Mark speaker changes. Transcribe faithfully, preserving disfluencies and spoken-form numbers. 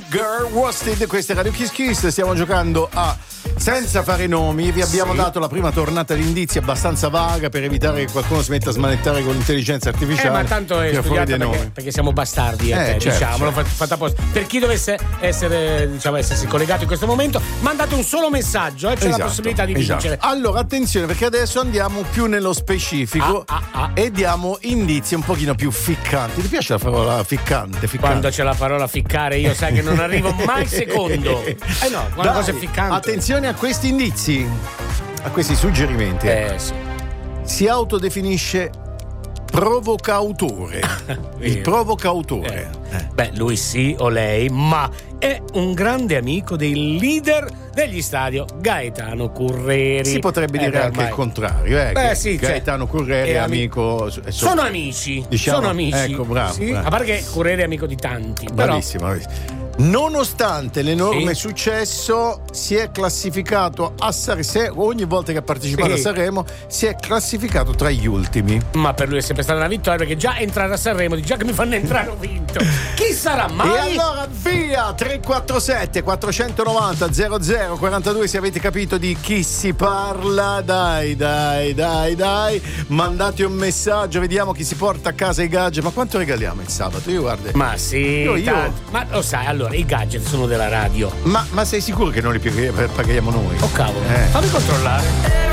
Speaker 1: Sugar Roasted, questa è Radio Kiss Kiss, stiamo giocando a Senza fare nomi, vi abbiamo
Speaker 2: Sì.
Speaker 1: dato la prima tornata di indizi abbastanza vaga per evitare che qualcuno si metta a smanettare con l'intelligenza artificiale.
Speaker 2: Eh, ma tanto è
Speaker 1: tira fuori
Speaker 2: studiata
Speaker 1: dei
Speaker 2: perché,
Speaker 1: nomi.
Speaker 2: perché siamo bastardi, eh,
Speaker 1: Eh,
Speaker 2: te,
Speaker 1: certo,
Speaker 2: diciamolo,
Speaker 1: certo.
Speaker 2: fatto apposta. Per chi dovesse essere, diciamo, essersi collegato in questo momento, mandate un solo messaggio, eh, c'è
Speaker 1: Esatto,
Speaker 2: la possibilità di
Speaker 1: esatto.
Speaker 2: vincere.
Speaker 1: Allora, attenzione, perché adesso andiamo più nello specifico
Speaker 2: Ah, ah, ah.
Speaker 1: e diamo indizi un pochino più ficcanti. Ti piace la parola ficcante? ficcante?
Speaker 2: Quando c'è la parola ficcare, io sai che non arrivo mai secondo. Eh no, quando
Speaker 1: Dai,
Speaker 2: cosa è ficcante.
Speaker 1: attenzione a questi indizi, a questi suggerimenti.
Speaker 2: Eh sì.
Speaker 1: Si autodefinisce provocautore. Il
Speaker 2: Vero.
Speaker 1: provocautore.
Speaker 2: Eh. Beh, lui sì o lei, ma è un grande amico dei leader degli stadio, Gaetano Curreri.
Speaker 1: Si potrebbe
Speaker 2: Eh,
Speaker 1: dire
Speaker 2: beh,
Speaker 1: anche
Speaker 2: ormai.
Speaker 1: il contrario, eh,
Speaker 2: Beh,
Speaker 1: che
Speaker 2: sì, cioè,
Speaker 1: Gaetano Curreri
Speaker 2: è
Speaker 1: è
Speaker 2: ami-
Speaker 1: amico. eh,
Speaker 2: Sono amici,
Speaker 1: diciamo,
Speaker 2: sono amici.
Speaker 1: ecco, bravo,
Speaker 2: Sì,
Speaker 1: bravo.
Speaker 2: a parte che Curreri è amico di tanti. Però,
Speaker 1: Bravissimo, bravissimo. Nonostante l'enorme
Speaker 2: Sì.
Speaker 1: successo, si è classificato a Sanremo. Ogni volta che ha partecipato
Speaker 2: Sì.
Speaker 1: a Sanremo, si è classificato tra gli ultimi.
Speaker 2: ma per lui è sempre stata una vittoria, perché già entrare a Sanremo, già che mi fanno entrare ho vinto. Chi sarà mai?
Speaker 1: E allora via tre quattro sette quattrocentonovanta zero zero quarantadue se avete capito di chi si parla. Dai, dai, dai, dai. Mandate un messaggio, vediamo chi si porta a casa i gadget. Ma quanto regaliamo il sabato? Io guarda.
Speaker 2: Ma sì,
Speaker 1: Io- io-
Speaker 2: tanto. Ma lo sai, allora i gadget sono della radio.
Speaker 1: Ma, ma sei sicuro che non li paghi- paghiamo noi?
Speaker 2: Oh cavolo,
Speaker 1: Eh.
Speaker 2: fammi controllare.